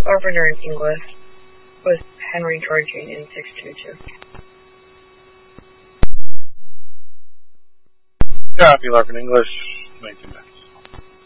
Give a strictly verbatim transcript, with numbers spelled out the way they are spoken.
Lavender in English with Henry Georgine in six two two. Copy, Larkin English, nineteen ninety.